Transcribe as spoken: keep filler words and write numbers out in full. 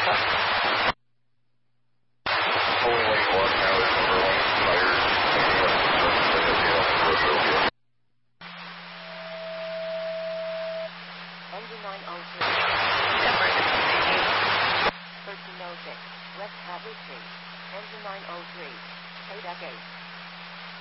Pulling lane one, now there's number lane tires. Engine nine oh three. thirteen oh six. West Hadley Street. Engine nine oh three. Payback eight.